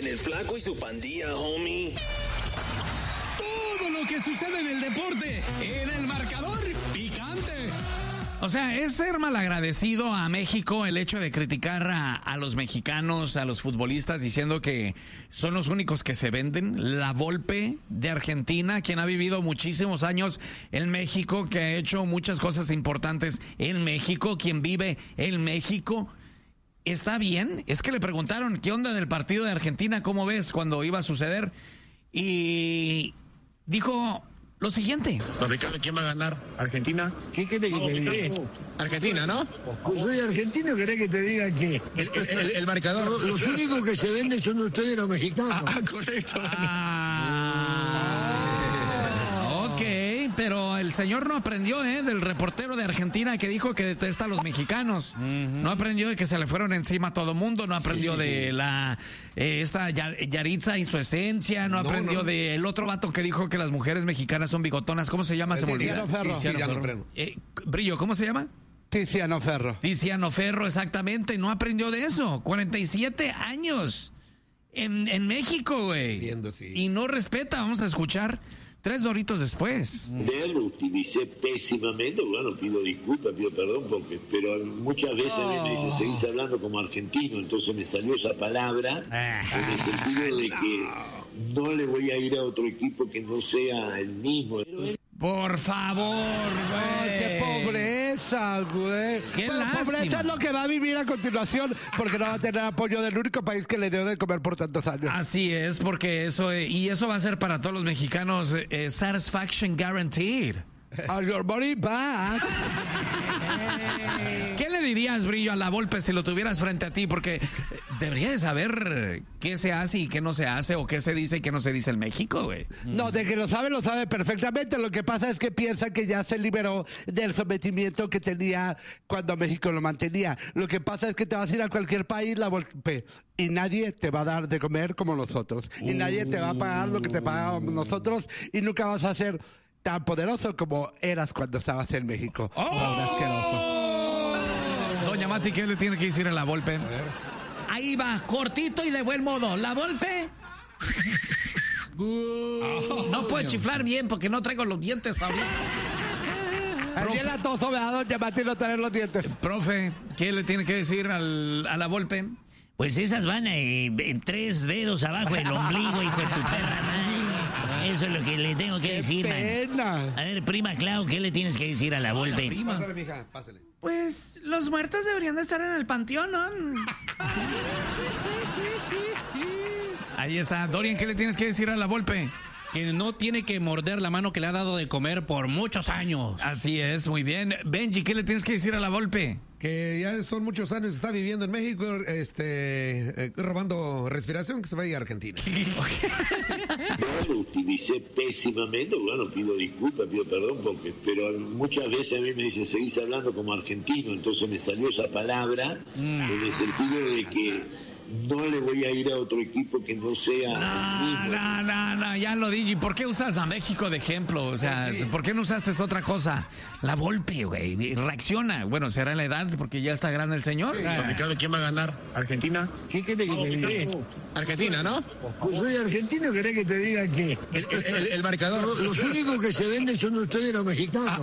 El Flaco y su pandilla, homie. Todo lo que sucede en el deporte, en el marcador picante. O sea, es ser malagradecido a México el hecho de criticar a los mexicanos, a los futbolistas, diciendo que son los únicos que se venden. La Volpe de Argentina, quien ha vivido muchísimos años en México, que ha hecho muchas cosas importantes en México, quien vive en México. ¿Está bien? Es que le preguntaron, ¿qué onda del partido de Argentina? ¿Cómo ves cuando iba a suceder? Y dijo lo siguiente. Don Ricardo, ¿quién va a ganar? ¿Argentina? ¿Qué querés que te diga? Argentina, ¿no? Pues soy argentino, ¿querés que te diga qué? El marcador. Los únicos que se venden son ustedes los mexicanos. Correcto. Ok, pero el señor no aprendió del reportero de Argentina que dijo que detesta a los mexicanos. No aprendió de que se le fueron encima a todo mundo, no aprendió de esa Yaritza y su esencia, no aprendió del otro vato que dijo que las mujeres mexicanas son bigotonas. ¿Cómo se llama? Se me olvidó. Tiziano Ferro. Brillo, ¿cómo se llama? Tiziano Ferro. Tiziano Ferro, exactamente, no aprendió de eso. 47 años en México, güey. Viendo, sí. Y no respeta, vamos a escuchar 3 doritos después. Lo utilicé pésimamente, bueno, pido disculpas, pido perdón, pero muchas veces a mí me dice, seguís hablando como argentino, entonces me salió esa palabra en el sentido de que no le voy a ir a otro equipo que no sea el mismo. Por favor, güey. ¡Qué pobreza, güey! ¡Qué bueno, lástima! Pobreza es lo que va a vivir a continuación porque no va a tener apoyo del único país que le dio de comer por tantos años. Así es, porque eso va a ser para todos los mexicanos satisfaction guaranteed. A your body back. ¿Qué le dirías, Brillo, a la Volpe si lo tuvieras frente a ti? Porque debería de saber qué se hace y qué no se hace, o qué se dice y qué no se dice en México, güey. No, de que lo sabe perfectamente. Lo que pasa es que piensa que ya se liberó del sometimiento que tenía cuando México lo mantenía. Lo que pasa es que te vas a ir a cualquier país, la Volpe, y nadie te va a dar de comer como nosotros. Y nadie te va a pagar lo que te pagábamos nosotros, y nunca vas a ser tan poderoso como eras cuando estabas en México. Doña Mati, ¿qué le tiene que decir a la Volpe? Ahí va, cortito y de buen modo. La Volpe. No puedo chiflar bien porque no traigo los dientes ahorita. Ayer la tos sobeada, Doña Mati, no traer los dientes. Profe, ¿qué le tiene que decir a la Volpe? Pues esas van en 3 dedos abajo del ombligo, hijo de tu perra madre. Eso es lo que le tengo que decir, man. A ver, prima Clau, ¿qué le tienes que decir a la Volpe? Pásale, mija, pásale. Pues los muertos deberían de estar en el panteón, ¿no? Ahí está. Dorian, ¿qué le tienes que decir a la Volpe? Que no tiene que morder la mano que le ha dado de comer por muchos años. Así es, muy bien. Benji, ¿qué le tienes que decir a la Volpe? Que ya son muchos años, está viviendo en México, robando respiración, que se vaya a Argentina. Lo utilicé pésimamente, bueno, pido disculpas, pido perdón, pero muchas veces a mí me dice, seguís hablando como argentino, entonces me salió esa palabra en el sentido de que no le voy a ir a otro equipo que no sea el mismo. No, ya lo dije. ¿Por qué usas a México de ejemplo? O sea, ¿por qué no usaste otra cosa? La Volpe, güey, reacciona. Bueno, será la edad porque ya está grande el señor. Don Ricardo, ¿quién va a ganar? ¿Argentina? ¿Qué querés que te diga? Argentina, ¿no? Pues soy argentino, ¿querés que te diga qué? El marcador. Los únicos que se venden son ustedes los mexicanos.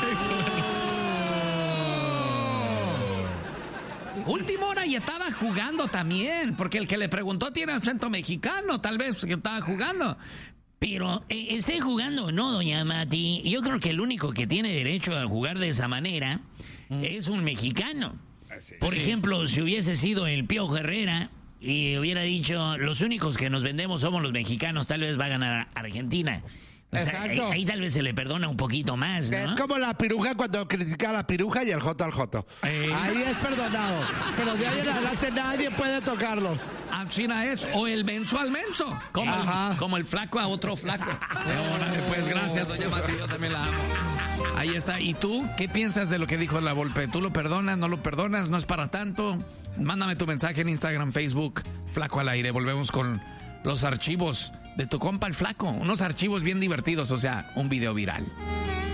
Última hora y estaba jugando también, porque el que le preguntó tiene acento mexicano, tal vez que estaba jugando. Pero esté jugando o no, doña Mati, yo creo que el único que tiene derecho a jugar de esa manera es un mexicano. Por ejemplo, si hubiese sido el Piojo Herrera y hubiera dicho, los únicos que nos vendemos somos los mexicanos, tal vez va a ganar Argentina. O sea, ahí tal vez se le perdona un poquito más, ¿no? Es como la piruja cuando critica a la piruja y el joto al joto. Ahí es perdonado. Pero de ahí en adelante nadie puede tocarlos. China es, o el menso al menso. Como el flaco a otro flaco. Órale, pues gracias, doña Mati, yo también la amo. Ahí está. ¿Y tú qué piensas de lo que dijo la Volpe? ¿Tú lo perdonas, no lo perdonas? ¿No es para tanto? Mándame tu mensaje en Instagram, Facebook, Flaco al Aire. Volvemos con los archivos de tu compa el Flaco. Unos archivos bien divertidos, o sea, un video viral.